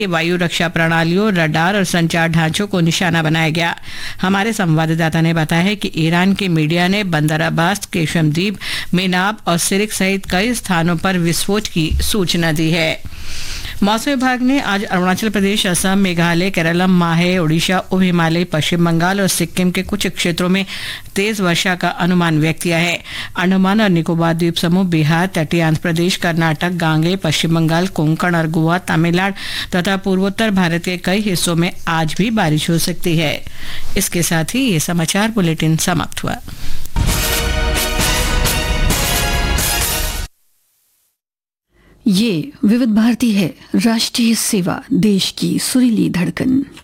वायु रक्षा प्रणालियों, रडार और संचार ढांचों को निशाना बनाया गया। हमारे संवाददाता ने बताया है कि ईरान की मीडिया ने बंदर अब्बास, केशमद्वीप, मेनाब और सिरिक सहित कई स्थानों पर विस्फोट की सूचना दी है। मौसम विभाग ने आज अरुणाचल प्रदेश, असम, मेघालय, केरलम, माहे, ओडिशा, उप हिमालय, पश्चिम बंगाल और सिक्किम के कुछ क्षेत्रों में तेज वर्षा का अनुमान व्यक्त किया है। अंडमान और निकोबार द्वीप समूह, बिहार, तटीय आंध्र प्रदेश, कर्नाटक, गांगेय, पश्चिम बंगाल, कोंकण और गोवा, तमिलनाडु तथा पूर्वोत्तर भारत के कई हिस्सों में आज भी बारिश हो सकती है। इसके साथ ही ये समाचार बुलेटिन समाप्त हुआ। ये विविध भारती है, राष्ट्रीय सेवा, देश की सुरीली धड़कन।